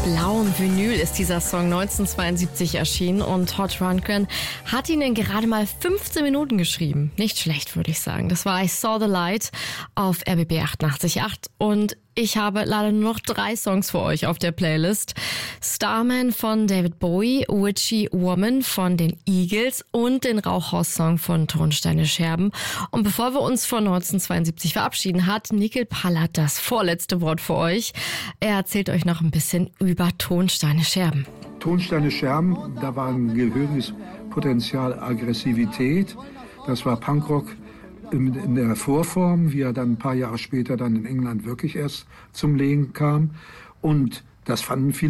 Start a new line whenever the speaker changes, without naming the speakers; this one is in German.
blauem Vinyl ist dieser Song 1972 erschienen und Todd Rundgren hat ihn in gerade mal 15 Minuten geschrieben. Nicht schlecht, würde ich sagen. Das war I Saw the Light auf RBB 88.8 und ich habe leider nur noch 3 Songs für euch auf der Playlist. Starman von David Bowie, Witchy Woman von den Eagles und den Rauchhaus-Song von Tonsteine Scherben. Und bevor wir uns von 1972 verabschieden, hat Nikhil Pallat das vorletzte Wort für euch. Er erzählt euch noch ein bisschen über Tonsteine Scherben.
Tonsteine Scherben, da war ein gehöriges Potenzial Aggressivität. Das war Punkrock in der Vorform, wie er dann ein paar Jahre später dann in England wirklich erst zum Legen kam. Und das fanden viele